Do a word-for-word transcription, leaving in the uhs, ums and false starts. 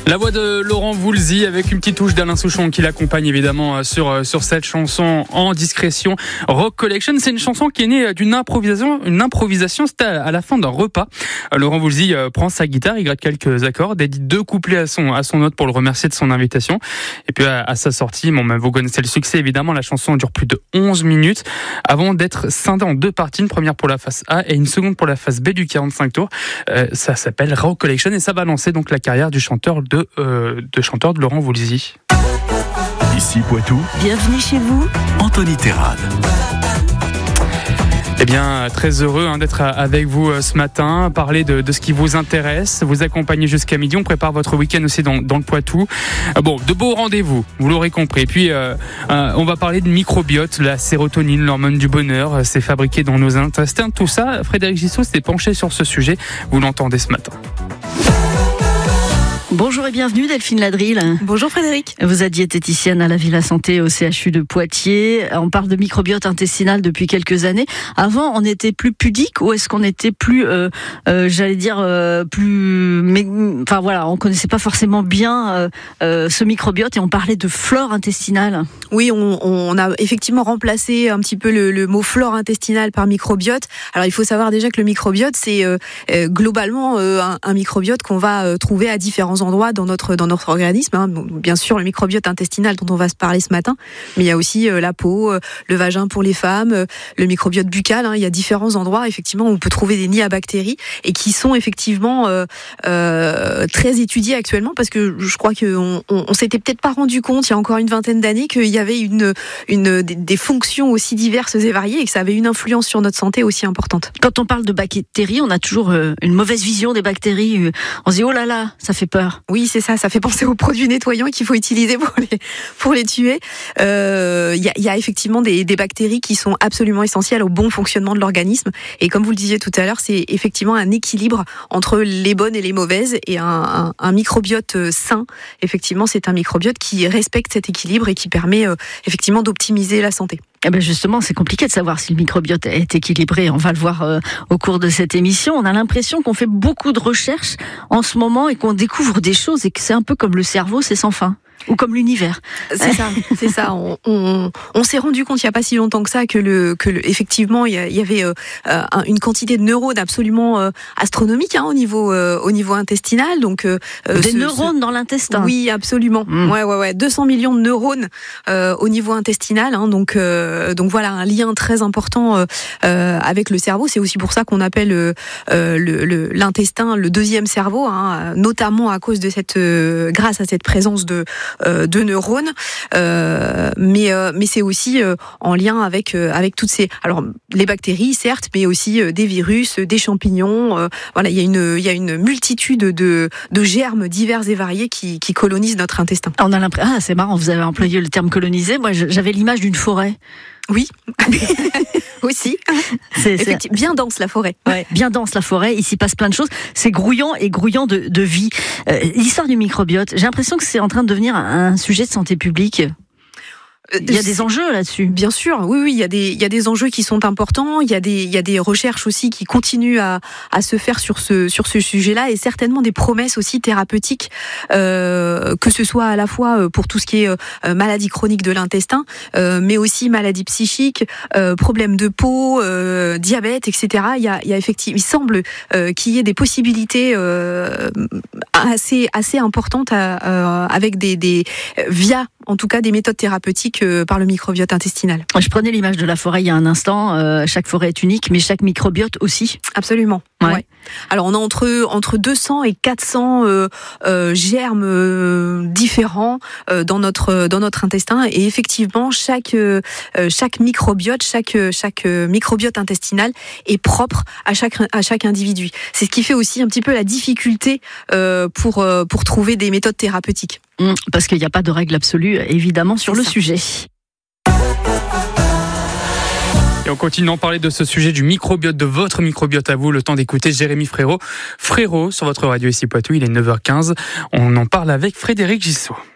La voix de Laurent Voulzy avec une petite touche d'Alain Souchon qui l'accompagne évidemment sur, sur cette chanson En Discrétion. Rock Collection, c'est une chanson qui est née d'une improvisation. Une improvisation, c'était à la fin d'un repas. Laurent Voulzy prend sa guitare, il gratte quelques accords, dédie deux couplets à son, à son hôte pour le remercier de son invitation. Et puis à, à sa sortie, bon, ben, vous connaissez le succès évidemment, la chanson dure plus de onze minutes avant d'être scindée en deux parties, une première pour la face A et une seconde pour la face B du quarante-cinq tours. Euh, ça s'appelle Rock Collection et ça va lancer donc la carrière du chanteur de De, euh, de chanteur de Laurent Voulzy. Ici Poitou. Bienvenue chez vous. Anthony Terrade. Eh bien, très heureux hein, d'être avec vous euh, ce matin, parler de, de ce qui vous intéresse, vous accompagner jusqu'à midi. On prépare votre week-end aussi dans, dans le Poitou. Euh, bon, de beaux rendez-vous, vous l'aurez compris. Et puis, euh, euh, on va parler de microbiote, la sérotonine, l'hormone du bonheur. Euh, c'est fabriqué dans nos intestins. Tout ça, Frédéric Gissot s'est penché sur ce sujet. Vous l'entendez ce matin. Bonjour et bienvenue Delphine Ladrille. Bonjour Frédéric. Vous êtes diététicienne à la Villa Santé au C H U de Poitiers. On parle de microbiote intestinal depuis quelques années. Avant, on était plus pudique ou est-ce qu'on était plus, euh, euh, j'allais dire, euh, plus... Mais, enfin voilà, on connaissait pas forcément bien euh, euh, ce microbiote et on parlait de flore intestinale. Oui, on, on a effectivement remplacé un petit peu le, le mot flore intestinale par microbiote. Alors il faut savoir déjà que le microbiote, c'est euh, euh, globalement euh, un, un microbiote qu'on va euh, trouver à différents endroits dans notre dans notre organisme. Hein. Bien sûr, le microbiote intestinal dont on va se parler ce matin, mais il y a aussi euh, la peau, euh, le vagin pour les femmes, euh, le microbiote buccal. Hein. Il y a différents endroits effectivement où on peut trouver des nids à bactéries et qui sont effectivement euh, euh, très étudiés actuellement parce que je crois qu'on on, on s'était peut-être pas rendu compte il y a encore une vingtaine d'années qu'il y avait une une des, des fonctions aussi diverses et variées et que ça avait une influence sur notre santé aussi importante. Quand on parle de bactéries, on a toujours euh, une mauvaise vision des bactéries. On se dit oh là là, ça fait peur. Oui, c'est ça. Ça fait penser aux produits nettoyants qu'il faut utiliser pour les pour les tuer. Il euh, y, a, y a effectivement des, des bactéries qui sont absolument essentielles au bon fonctionnement de l'organisme. Et comme vous le disiez tout à l'heure, c'est effectivement un équilibre entre les bonnes et les mauvaises. Et un, un, un microbiote sain, effectivement, c'est un microbiote qui respecte cet équilibre et qui permet euh, effectivement d'optimiser la santé. Eh ben justement, c'est compliqué de savoir si le microbiote est équilibré. On va le voir euh, au cours de cette émission. On a l'impression qu'on fait beaucoup de recherches en ce moment et qu'on découvre des choses et que c'est un peu comme le cerveau, c'est sans fin. Ou comme l'univers. C'est ça, c'est ça. On, on, on s'est rendu compte il n'y a pas si longtemps que ça que le, que le, effectivement il y avait euh, une quantité de neurones absolument euh, astronomique hein, au niveau, euh, au niveau intestinal. Donc euh, des ce, neurones ce... dans l'intestin. Oui, absolument. Mmh. Ouais, ouais, ouais. deux cents millions de neurones euh, au niveau intestinal. Hein, donc, euh, donc voilà, un lien très important euh, avec le cerveau. C'est aussi pour ça qu'on appelle euh, le, le, l'intestin le deuxième cerveau, hein, notamment à cause de cette, euh, grâce à cette présence de Euh, de neurones, euh, mais euh, mais c'est aussi euh, en lien avec euh, avec toutes ces alors les bactéries certes, mais aussi euh, des virus, des champignons. Euh, voilà, il y a une il y a une multitude de de germes divers et variés qui qui colonisent notre intestin. On a l'impression ah c'est marrant, vous avez employé le terme colonisé. Moi j'avais l'image d'une forêt. Oui, aussi. C'est, c'est bien dense la forêt. Ouais, bien dense la forêt. Il s'y passe plein de choses. C'est grouillant et grouillant de, de vie. Euh, l'histoire du microbiote, j'ai l'impression que c'est en train de devenir un, un sujet de santé publique. Il y a des enjeux là-dessus. Bien sûr, oui, oui, il y a des, il y a des enjeux qui sont importants. Il y a des, il y a des recherches aussi qui continuent à, à se faire sur ce, sur ce sujet-là, et certainement des promesses aussi thérapeutiques, euh, que ce soit à la fois pour tout ce qui est euh, maladie chronique de l'intestin, euh, mais aussi maladie psychique, euh, problèmes de peau, euh, diabète, et cetera. Il y a, il y a effectivement, il semble euh, qu'il y ait des possibilités euh, assez, assez importantes à, euh, avec des, des via en tout cas des méthodes thérapeutiques euh, par le microbiote intestinal. Je prenais l'image de la forêt il y a un instant. Euh, chaque forêt est unique, mais chaque microbiote aussi. Absolument. Ouais. Ouais. Alors on a entre entre deux cents et quatre cents euh, euh, germes euh, différents euh, dans notre dans notre intestin, et effectivement chaque euh, chaque microbiote, chaque chaque microbiote intestinal est propre à chaque à chaque individu. C'est ce qui fait aussi un petit peu la difficulté euh, pour euh, pour trouver des méthodes thérapeutiques. Mmh, parce qu'il n'y a pas de règle absolue, évidemment, sur C'est le ça. sujet. Et on continue d'en parler de ce sujet du microbiote, de votre microbiote à vous. Le temps d'écouter Jérémy Frérot. Frérot, sur votre radio ici Poitou, il est neuf heures quinze. On en parle avec Frédéric Gissot.